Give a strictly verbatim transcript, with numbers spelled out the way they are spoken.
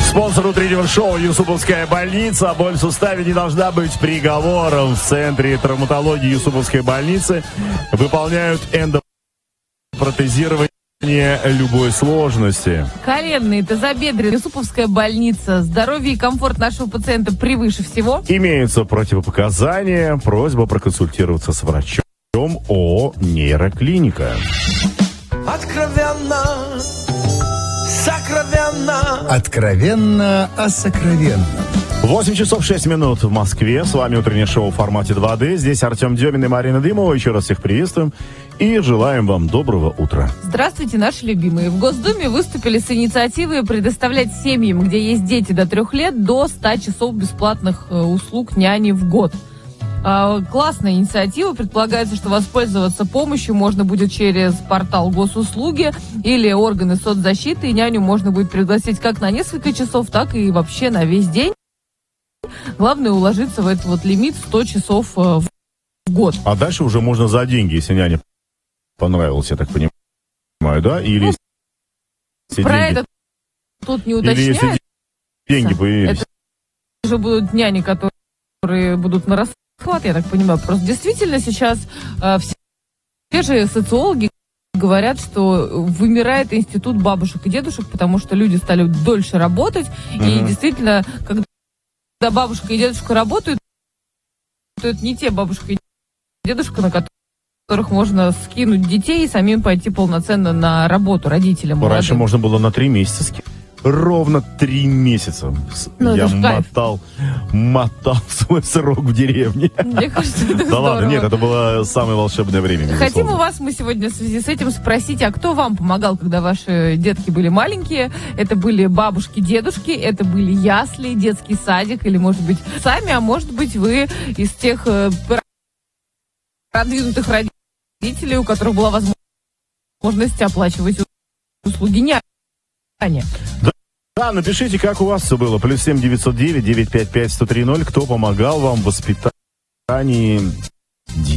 Спонсор утреннего шоу «Юсуповская больница». Боль в суставе не должна быть приговором. В Центре травматологии Юсуповской больницы выполняют эндопротезирование любой сложности. Коленные, тазобедренные, Юсуповская больница. Здоровье и комфорт нашего пациента превыше всего. Имеются противопоказания. Просьба проконсультироваться с врачом. ООО «Нейроклиника». Откровенно, сокровенно. Откровенно о сокровенном. восемь часов шесть минут в Москве. С вами утреннее шоу в формате два дэ. Здесь Артем Демин и Марина Дымова. Еще раз всех приветствуем и желаем вам доброго утра. Здравствуйте, наши любимые. В Госдуме выступили с инициативой предоставлять семьям, где есть дети до трех лет, до ста часов бесплатных э, услуг няни в год. Э, классная инициатива. Предполагается, что воспользоваться помощью можно будет через портал госуслуги или органы соцзащиты. И няню можно будет пригласить как на несколько часов, так и вообще на весь день. Главное уложиться в этот вот лимит сто часов э, в год. А дальше уже можно за деньги, если няня понравилась, я так понимаю, да? Или Ну, если про деньги... это тут не Или уточняется. если деньги появились. Это уже будут няни, которые будут на расхват, я так понимаю. Просто действительно сейчас э, все же социологи говорят, что вымирает институт бабушек и дедушек, потому что люди стали дольше работать. Mm-hmm. И действительно, когда бабушка и дедушка работают, то это не те бабушка и дедушка, на которых можно скинуть детей и самим пойти полноценно на работу родителям. Раньше молодым. можно было на три месяца скинуть. Ровно три месяца Ну, я это ж кайф. мотал, мотал свой срок в деревне. Мне кажется, это Да здорово. ладно, нет, это было самое волшебное время. Хотим безусловно. у вас мы сегодня в связи с этим спросить, а кто вам помогал, когда ваши детки были маленькие? Это были бабушки, дедушки, это были ясли, детский садик, или, может быть, сами, а может быть, вы из тех э, продвинутых родителей, у которых была возможность оплачивать услуги няни. Да, напишите, как у вас все было. Плюс семь девятьсот девять девятьсот пятьдесят пять сто три ноль. Кто помогал вам в воспитании